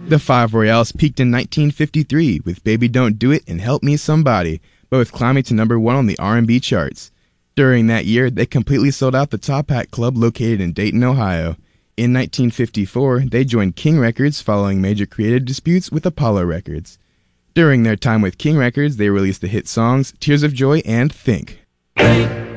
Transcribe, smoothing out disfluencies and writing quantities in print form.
The Five Royales peaked in 1953 with Baby Don't Do It and Help Me Somebody, both climbing to number 1 on the R&B charts. During that year, they completely sold out the Top Hat Club located in Dayton, Ohio. In 1954, they joined King Records following major creative disputes with Apollo Records. During their time with King Records, they released the hit songs Tears of Joy and Think.